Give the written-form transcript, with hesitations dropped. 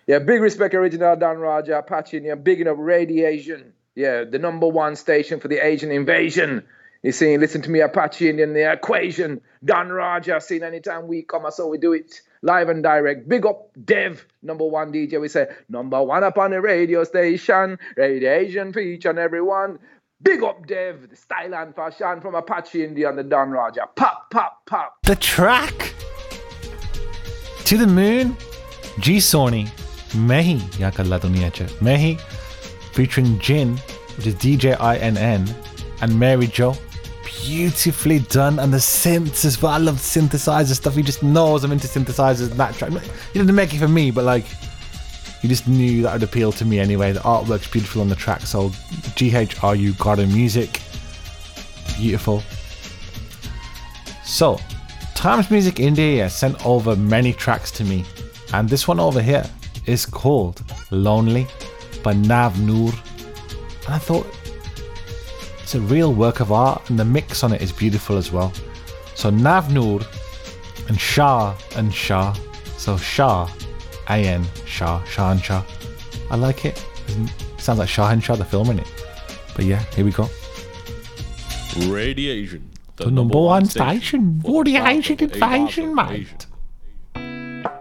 Yeah, big respect, original Don Raja, Apache, and you're bigging up Radiation. Yeah, the number one station for the Asian invasion. You see, listen to me, Apache Indian, the equation. Don Raja, seen anytime we come, so we do it live and direct. Big up Dev, number one DJ. We say, number one up on the radio station. Radiation for each and everyone. Big up Dev, the style and fashion from Apache India and the Don Raja. Pop, pop, pop. The track. To the Moon, G Sony, Mehi, Ya Kalla Duniya Cha, Mehi, featuring Jin, which is DJINN, and Mary Jo. Beautifully done, and the synths as well. I love synthesizer stuff. He just knows I'm into synthesizers. And that track, he didn't make it for me, but like, he just knew that would appeal to me anyway. The artwork's beautiful on the track. So GHRU Garden Music, beautiful. So Times Music India sent over many tracks to me, and this one over here is called Lonely by Nav Noor, and I thought it's a real work of art, and the mix on it is beautiful as well. So Nav Noor and Shah and Shah, so Shah, A-N, Shah, Shah and Shah. I like it. Sounds like Shah and Shah, the film, innit? But yeah, here we go. Radiation, the number one station for the Asian invasion, mate.